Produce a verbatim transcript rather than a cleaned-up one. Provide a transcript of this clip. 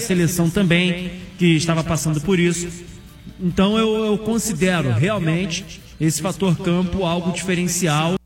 seleção também, que estava passando por isso. Então eu, eu considero realmente esse fator campo algo diferencial